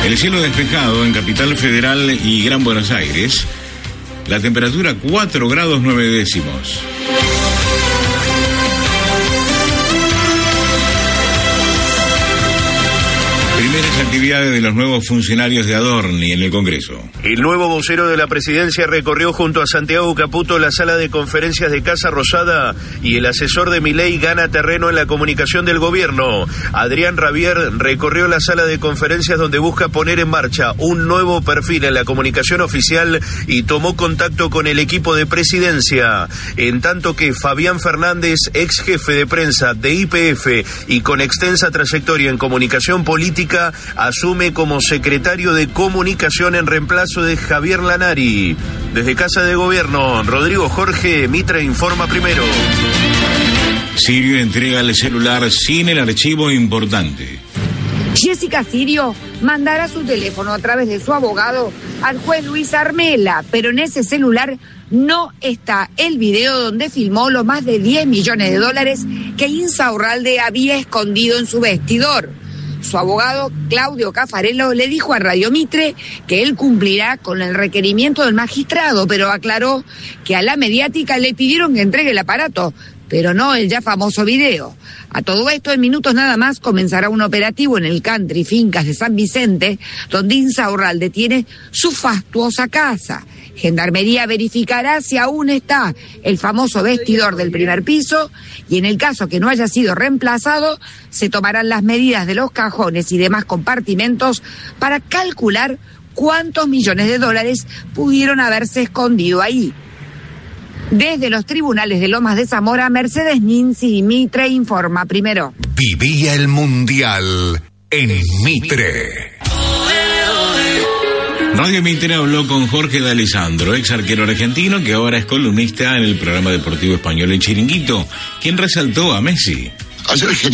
El cielo despejado en Capital Federal y Gran Buenos Aires. La temperatura 4 grados 9 décimos. Primeras actividades de los nuevos funcionarios de Adorni en el Congreso. El nuevo vocero de la presidencia recorrió junto a Santiago Caputo la sala de conferencias de Casa Rosada y el asesor de Milei gana terreno en la comunicación del gobierno. Adrián Rabier recorrió la sala de conferencias donde busca poner en marcha un nuevo perfil en la comunicación oficial y tomó contacto con el equipo de presidencia. En tanto que Fabián Fernández, ex jefe de prensa de YPF y con extensa trayectoria en comunicación política, asume como secretario de Comunicación en reemplazo de Javier Lanari. Desde Casa de Gobierno, Rodrigo Jorge, Mitre informa primero. Sirio entrega el celular sin el archivo importante. Jessica Sirio mandará su teléfono a través de su abogado al juez Luis Armela, pero en ese celular no está el video donde filmó los más de 10 millones de dólares que Insaurralde había escondido en su vestidor. Su abogado, Claudio Caffarello, le dijo a Radio Mitre que él cumplirá con el requerimiento del magistrado, pero aclaró que a la mediática le pidieron que entregue el aparato, pero no el ya famoso video. A todo esto, en minutos nada más, comenzará un operativo en el country Fincas de San Vicente, donde Insaurralde tiene su fastuosa casa. Gendarmería verificará si aún está el famoso vestidor del primer piso y en el caso que no haya sido reemplazado, se tomarán las medidas de los cajones y demás compartimentos para calcular cuántos millones de dólares pudieron haberse escondido ahí. Desde los tribunales de Lomas de Zamora, Mercedes Ninzi y Mitre informa primero. Vivía el Mundial en Mitre. Radio Mitre habló con Jorge D'Alessandro, ex arquero argentino que ahora es columnista en el programa deportivo español El Chiringuito, quien resaltó a Messi. Ayer